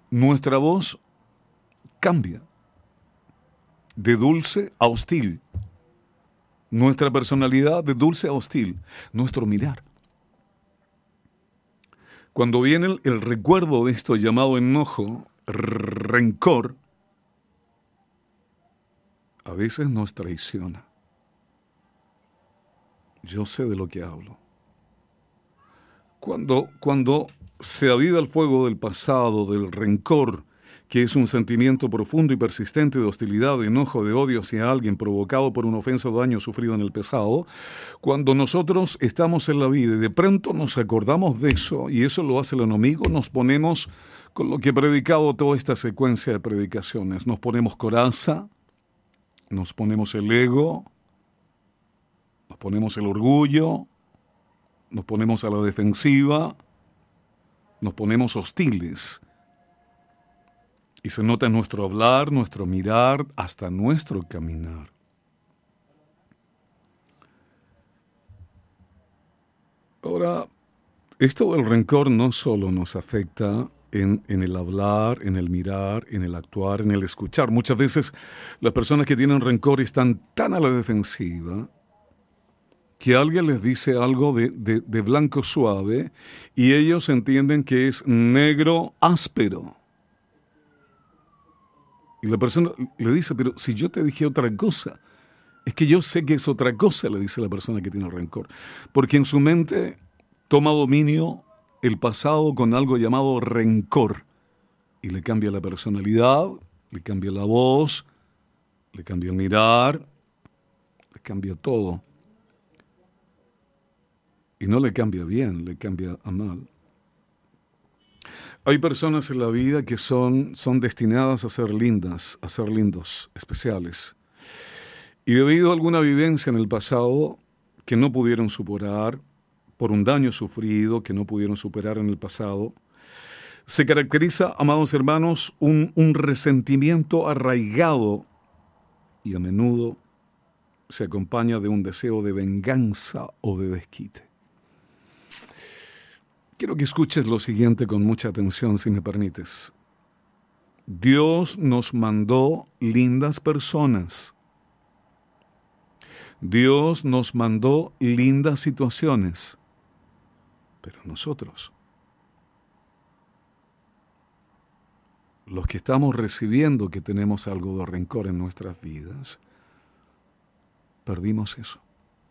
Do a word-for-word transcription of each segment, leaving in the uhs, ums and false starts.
nuestra voz cambia de dulce a hostil. Nuestra personalidad de dulce a hostil. Nuestro mirar. Cuando viene el, el recuerdo de esto llamado enojo, rencor, a veces nos traiciona. Yo sé de lo que hablo. Cuando, cuando se aviva el fuego del pasado, del rencor, que es un sentimiento profundo y persistente de hostilidad, de enojo, de odio hacia alguien provocado por una ofensa o daño sufrido en el pasado, cuando nosotros estamos en la vida y de pronto nos acordamos de eso, y eso lo hace el enemigo, nos ponemos, con lo que he predicado toda esta secuencia de predicaciones, nos ponemos coraza, nos ponemos el ego, nos ponemos el orgullo, nos ponemos a la defensiva, nos ponemos hostiles. Y se nota en nuestro hablar, nuestro mirar, hasta nuestro caminar. Ahora, esto del rencor no solo nos afecta en, en el hablar, en el mirar, en el actuar, en el escuchar. Muchas veces las personas que tienen rencor están tan a la defensiva que alguien les dice algo de, de, de blanco suave y ellos entienden que es negro áspero. Y la persona le dice, pero si yo te dije otra cosa, es que yo sé que es otra cosa, le dice la persona que tiene rencor. Porque en su mente toma dominio el pasado con algo llamado rencor. Y le cambia la personalidad, le cambia la voz, le cambia el mirar, le cambia todo. Y no le cambia bien, le cambia a mal. Hay personas en la vida que son, son destinadas a ser lindas, a ser lindos, especiales. Y debido a alguna vivencia en el pasado que no pudieron superar, por un daño sufrido que no pudieron superar en el pasado, se caracteriza, amados hermanos, un, un resentimiento arraigado y a menudo se acompaña de un deseo de venganza o de desquite. Quiero que escuches lo siguiente con mucha atención, si me permites. Dios nos mandó lindas personas. Dios nos mandó lindas situaciones. Pero nosotros, los que estamos recibiendo que tenemos algo de rencor en nuestras vidas, perdimos eso.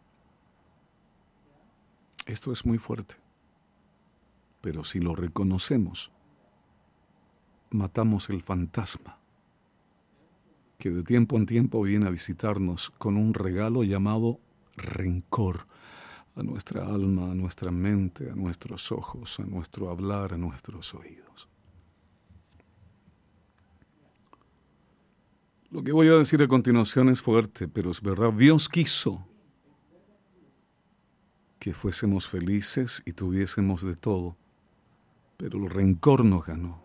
Esto es muy fuerte. Pero si lo reconocemos, matamos el fantasma que de tiempo en tiempo viene a visitarnos con un regalo llamado rencor a nuestra alma, a nuestra mente, a nuestros ojos, a nuestro hablar, a nuestros oídos. Lo que voy a decir a continuación es fuerte, pero es verdad. Dios quiso que fuésemos felices y tuviésemos de todo. Pero el rencor nos ganó.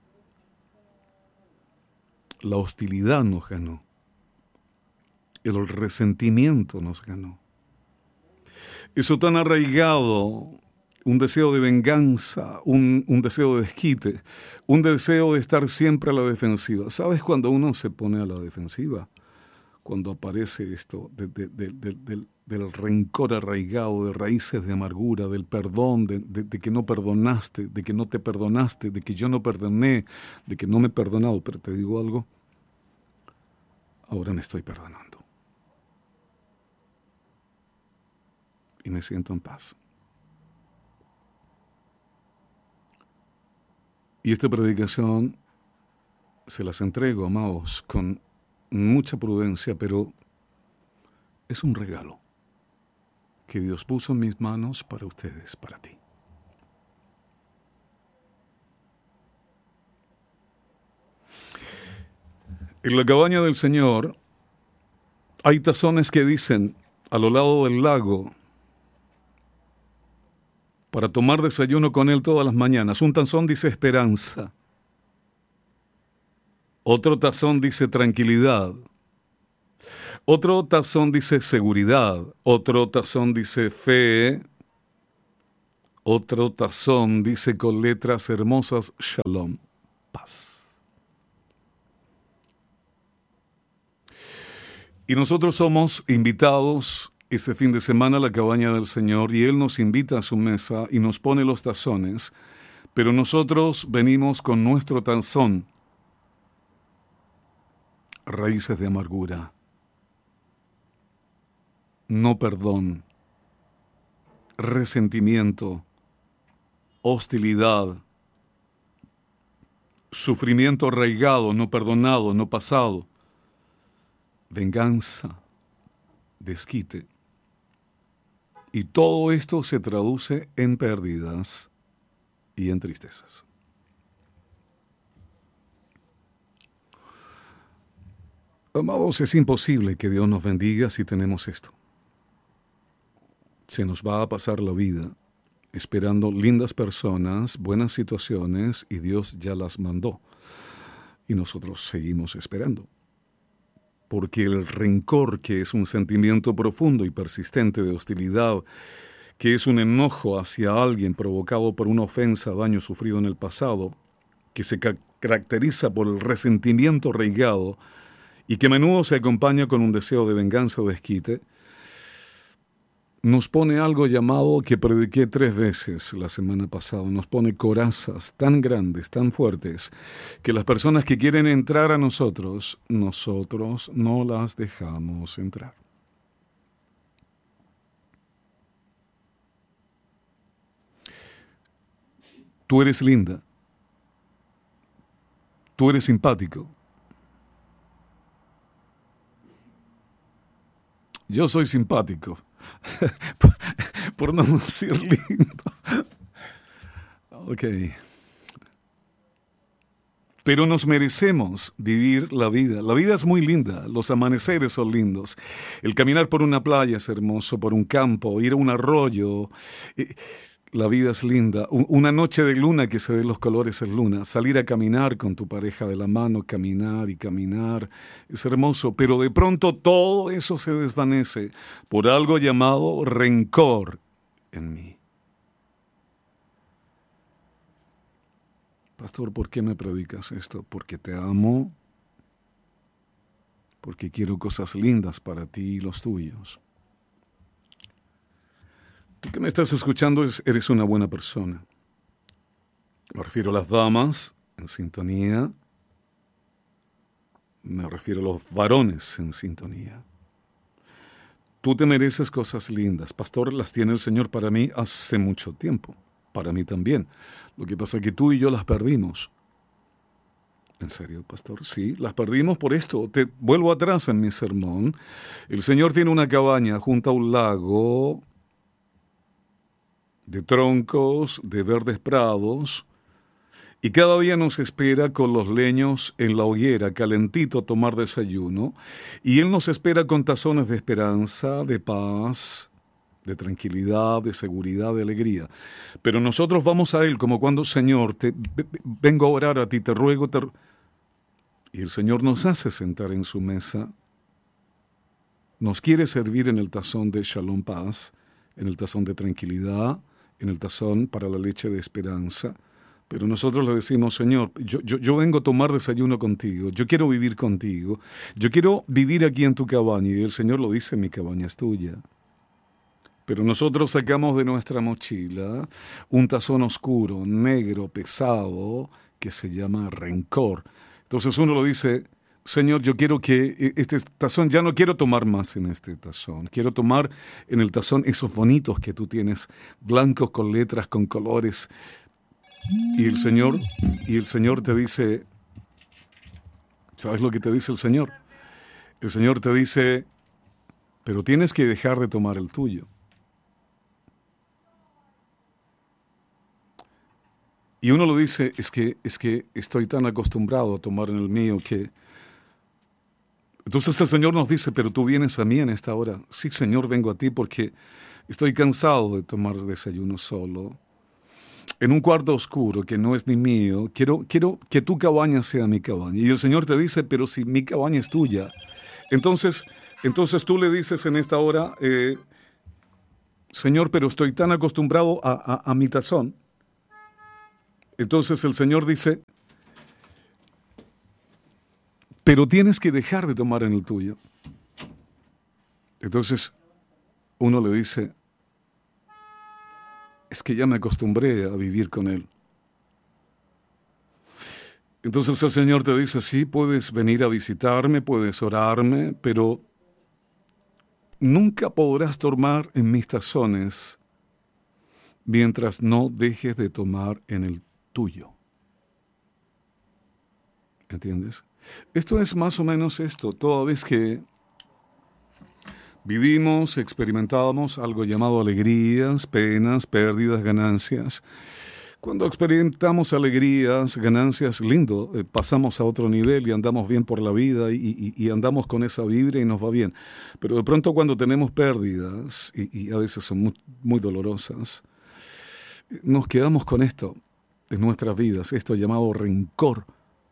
La hostilidad nos ganó. El resentimiento nos ganó. Eso tan arraigado, un deseo de venganza, un, un deseo de desquite, un deseo de estar siempre a la defensiva. ¿Sabes cuando uno se pone a la defensiva? Cuando aparece esto de, de, de, de, del, del rencor arraigado, de raíces de amargura, del perdón, de, de, de que no perdonaste, de que no te perdonaste, de que yo no perdoné, de que no me he perdonado. Pero te digo algo, ahora me estoy perdonando. Y me siento en paz. Y esta predicación se las entrego, amados, con mucha prudencia, pero es un regalo que Dios puso en mis manos para ustedes, para ti. En la cabaña del Señor hay tazones que dicen a lo lado del lago para tomar desayuno con Él todas las mañanas. Un tazón dice esperanza. Otro tazón dice tranquilidad. Otro tazón dice seguridad. Otro tazón dice fe. Otro tazón dice con letras hermosas Shalom. paz. Y nosotros somos invitados ese fin de semana a la cabaña del Señor, y Él nos invita a su mesa y nos pone los tazones, pero nosotros venimos con nuestro tazón: raíces de amargura, no perdón, resentimiento, hostilidad, sufrimiento arraigado, no perdonado, no pasado, venganza, desquite. Y todo esto se traduce en pérdidas y en tristezas. Amados, es imposible que Dios nos bendiga si tenemos esto. Se nos va a pasar la vida esperando lindas personas, buenas situaciones, y Dios ya las mandó. Y nosotros seguimos esperando. Porque el rencor, que es un sentimiento profundo y persistente de hostilidad, que es un enojo hacia alguien provocado por una ofensa, daño sufrido en el pasado, que se ca- caracteriza por el resentimiento arraigado y que a menudo se acompaña con un deseo de venganza o desquite, nos pone algo llamado, que prediqué tres veces la semana pasada, nos pone corazas tan grandes, tan fuertes, que las personas que quieren entrar a nosotros, nosotros no las dejamos entrar. Tú eres linda. Tú eres simpático. Yo soy simpático. por, por no decir lindo. Ok. Pero nos merecemos vivir la vida. La vida es muy linda, los amaneceres son lindos. El caminar por una playa es hermoso, por un campo, ir a un arroyo. La vida es linda. Una noche de luna que se ven los colores en luna. Salir a caminar con tu pareja de la mano, caminar y caminar. Es hermoso, pero de pronto todo eso se desvanece por algo llamado rencor en mí. Pastor, ¿por qué me predicas esto? Porque te amo, porque quiero cosas lindas para ti y los tuyos. Tú que me estás escuchando eres una buena persona. Me refiero a las damas en sintonía. Me refiero a los varones en sintonía. Tú te mereces cosas lindas. Pastor, las tiene el Señor para mí hace mucho tiempo. Para mí también. Lo que pasa es que tú y yo las perdimos. ¿En serio, pastor? Sí, las perdimos por esto. Te vuelvo atrás en mi sermón. El Señor tiene una cabaña junto a un lago de troncos, de verdes prados, y cada día nos espera con los leños en la hoguera, calentito, tomar desayuno, y Él nos espera con tazones de esperanza, de paz, de tranquilidad, de seguridad, de alegría. Pero nosotros vamos a Él como cuando, Señor, te vengo a orar a ti, te ruego, te... y el Señor nos hace sentar en su mesa, nos quiere servir en el tazón de Shalom Paz, en el tazón de tranquilidad, en el tazón para la leche de esperanza, pero nosotros le decimos, Señor, yo, yo, yo vengo a tomar desayuno contigo, yo quiero vivir contigo, yo quiero vivir aquí en tu cabaña, y el Señor lo dice, mi cabaña es tuya. Pero nosotros sacamos de nuestra mochila un tazón oscuro, negro, pesado, que se llama rencor. Entonces uno lo dice, Señor, yo quiero que este tazón, ya no quiero tomar más en este tazón. Quiero tomar en el tazón esos bonitos que tú tienes, blancos con letras, con colores. Y el Señor, y el Señor te dice, ¿sabes lo que te dice el Señor? El Señor te dice, pero tienes que dejar de tomar el tuyo. Y uno lo dice, es que, es que estoy tan acostumbrado a tomar en el mío que... Entonces el Señor nos dice, pero tú vienes a mí en esta hora. Sí, Señor, vengo a ti porque estoy cansado de tomar desayuno solo. En un cuarto oscuro que no es ni mío, quiero, quiero que tu cabaña sea mi cabaña. Y el Señor te dice, pero si mi cabaña es tuya. Entonces, entonces tú le dices en esta hora, eh, Señor, pero estoy tan acostumbrado a, a, a mi tazón. Entonces el Señor dice, pero tienes que dejar de tomar en el tuyo. Entonces uno le dice, es que ya me acostumbré a vivir con él. Entonces el Señor te dice, sí, puedes venir a visitarme, puedes orarme, pero nunca podrás tomar en mis tazones mientras no dejes de tomar en el tuyo. ¿Entiendes? Esto es más o menos esto. Toda vez que vivimos, experimentamos algo llamado alegrías, penas, pérdidas, ganancias. Cuando experimentamos alegrías, ganancias, lindo, eh, pasamos a otro nivel y andamos bien por la vida y, y, y andamos con esa vibra y nos va bien. Pero de pronto cuando tenemos pérdidas, y, y a veces son muy, muy dolorosas, nos quedamos con esto en nuestras vidas, esto llamado rencor,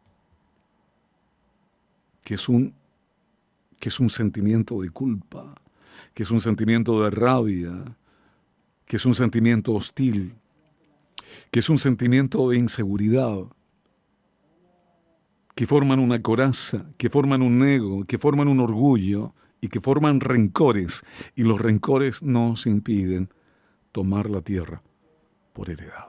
que es un, que es un sentimiento de culpa, que es un sentimiento de rabia, que es un sentimiento hostil, que es un sentimiento de inseguridad, que forman una coraza, que forman un ego, que forman un orgullo y que forman rencores. Y los rencores nos impiden tomar la tierra por heredad.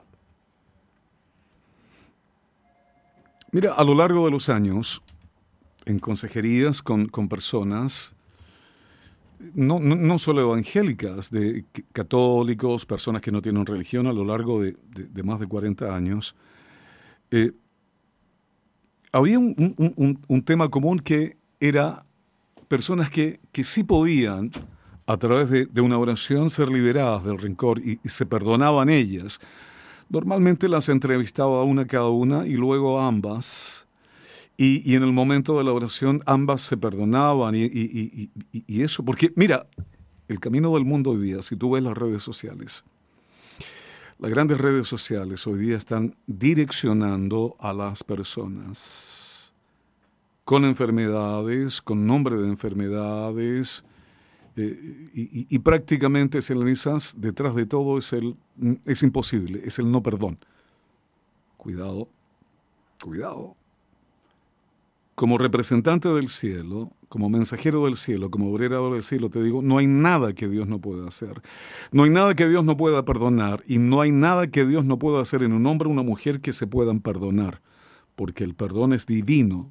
Mira, a lo largo de los años, en consejerías con, con personas, no, no, no solo evangélicas, de católicos, personas que no tienen religión, a lo largo de, de, de más de cuarenta años, eh, había un, un, un, un tema común que era personas que, que sí podían, a través de, de una oración, ser liberadas del rencor y, y se perdonaban ellas. Normalmente las entrevistaba una cada una y luego ambas. Y, y en el momento de la oración ambas se perdonaban y, y, y, y eso, porque mira, el camino del mundo hoy día, si tú ves las redes sociales, las grandes redes sociales hoy día están direccionando a las personas con enfermedades, con nombre de enfermedades, eh, y, y, y prácticamente, Selenizas, detrás de todo es el, es imposible, es el no perdón. Cuidado, cuidado. Como representante del cielo, como mensajero del cielo, como obrero del cielo, te digo, no hay nada que Dios no pueda hacer. No hay nada que Dios no pueda perdonar y no hay nada que Dios no pueda hacer en un hombre o una mujer que se puedan perdonar, porque el perdón es divino,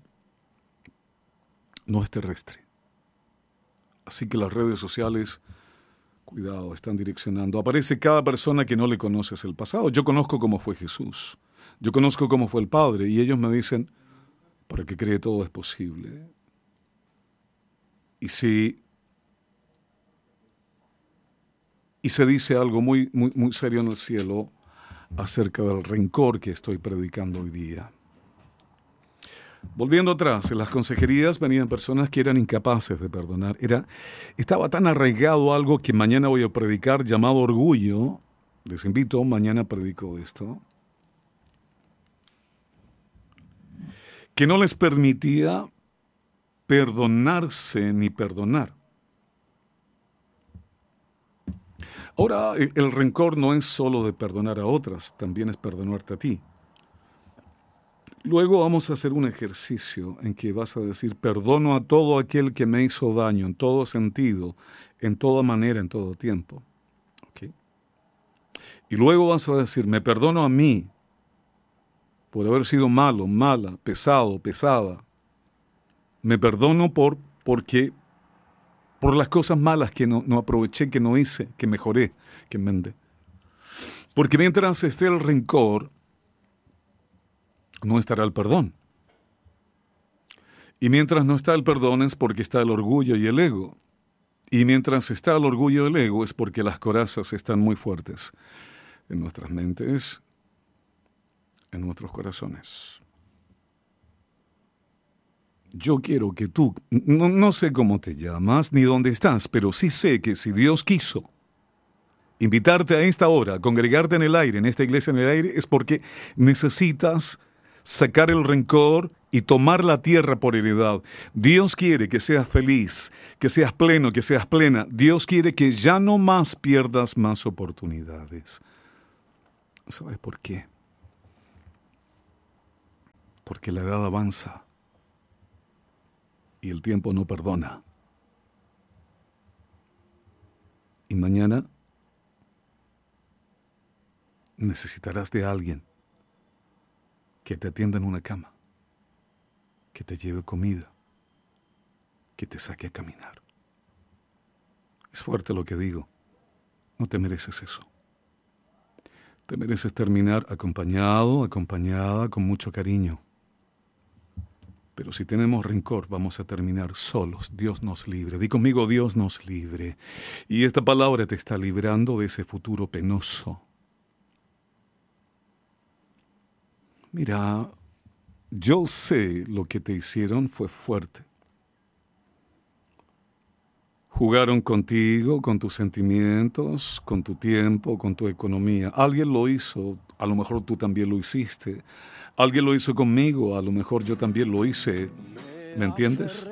no es terrestre. Así que las redes sociales, cuidado, están direccionando. Aparece cada persona que no le conoces el pasado. Yo conozco cómo fue Jesús, yo conozco cómo fue el Padre y ellos me dicen, para que cree todo es posible. Y si y se dice algo muy, muy, muy serio en el cielo acerca del rencor que estoy predicando hoy día. Volviendo atrás, en las consejerías venían personas que eran incapaces de perdonar. Era, estaba tan arraigado algo que mañana voy a predicar llamado orgullo. Les invito, mañana predico esto. Que no les permitía perdonarse ni perdonar. Ahora, el, el rencor no es solo de perdonar a otras, también es perdonarte a ti. Luego vamos a hacer un ejercicio en que vas a decir, perdono a todo aquel que me hizo daño, en todo sentido, en toda manera, en todo tiempo. ¿Okay? Y luego vas a decir, me perdono a mí, por haber sido malo, mala, pesado, pesada. Me perdono por, porque, por las cosas malas que no, no aproveché, que no hice, que mejoré, que enmendé. Porque mientras esté el rencor, no estará el perdón. Y mientras no está el perdón es porque está el orgullo y el ego. Y mientras está el orgullo y el ego es porque las corazas están muy fuertes en nuestras mentes, en nuestros corazones. Yo quiero que tú, no, no sé cómo te llamas ni dónde estás, pero sí sé que si Dios quiso invitarte a esta hora, a congregarte en el aire, en esta iglesia en el aire, es porque necesitas sacar el rencor y tomar la tierra por heredad. Dios quiere que seas feliz, que seas pleno, que seas plena. Dios quiere que ya no más pierdas más oportunidades. ¿Sabes por qué? Porque la edad avanza. y el tiempo no perdona. Y mañana necesitarás de alguien que te atienda en una cama, que te lleve comida, que te saque a caminar. Es fuerte lo que digo. No te mereces eso. Te mereces terminar acompañado, acompañada, con mucho cariño. Pero si tenemos rencor, vamos a terminar solos. Dios nos libre. Di conmigo, Dios nos libre. Y esta palabra te está librando de ese futuro penoso. Mira, yo sé lo que te hicieron fue fuerte. Jugaron contigo, con tus sentimientos, con tu tiempo, con tu economía. Alguien lo hizo, a lo mejor tú también lo hiciste. Alguien lo hizo conmigo, a lo mejor yo también lo hice. ¿Me entiendes?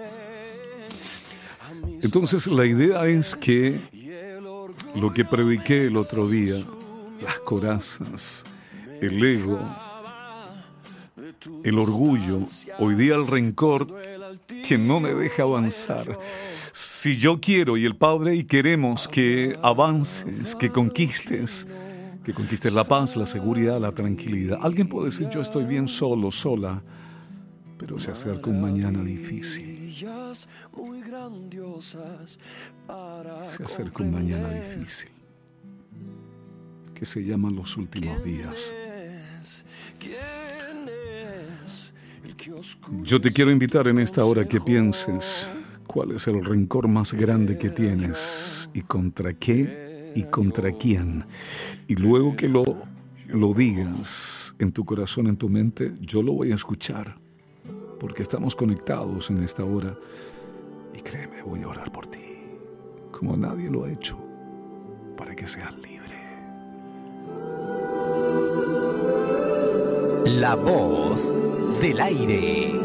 Entonces la idea es que lo que prediqué el otro día, las corazas, el ego, el orgullo, hoy día el rencor que no me deja avanzar. Si yo quiero y el Padre y queremos que avances, que conquistes, que conquistes la paz, la seguridad, la tranquilidad. Alguien puede decir, yo estoy bien solo, sola, pero se acerca un mañana difícil. Se acerca un mañana difícil, que se llaman los últimos días. Yo te quiero invitar en esta hora que pienses cuál es el rencor más grande que tienes y contra qué y contra quién. Y luego que lo, lo digas en tu corazón, en tu mente, yo lo voy a escuchar, porque estamos conectados en esta hora. Y créeme, voy a orar por ti, como nadie lo ha hecho, para que seas libre. La voz del aire.